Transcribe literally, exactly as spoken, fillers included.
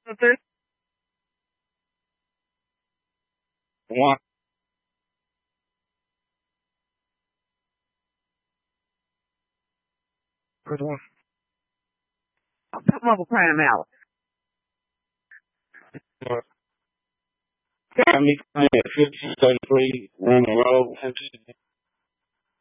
Something? One. Which one? I'll put my crying out. Got me playing at fifteen thirty-three, Roman Road.